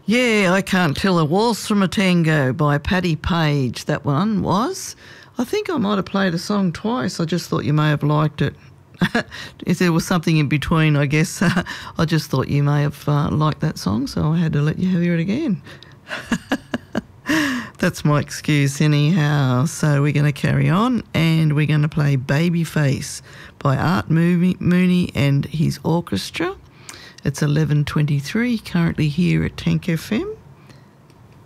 Yeah, I Can't Tell a Waltz from a Tango by Paddy Page. That one was. I think I might have played a song twice. I just thought you may have liked it. If there was something in between, I guess I just thought you may have liked that song, so I had to let you hear it again. That's my excuse anyhow. So we're going to carry on and we're going to play Babyface by Art Mooney and his orchestra. It's 11:23 currently here at Tank FM.